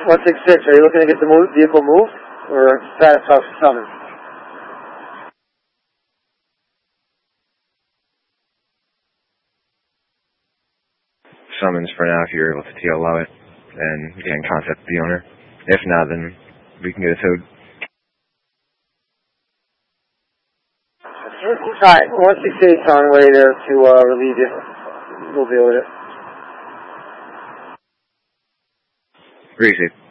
166, are you looking to get the vehicle moved or satisfy summons? Summons for now if you're able to TLO it and get in contact with the owner. If not, then we can get it towed. Alright, 168's on the way there to relieve you. We'll deal with it. Appreciate it.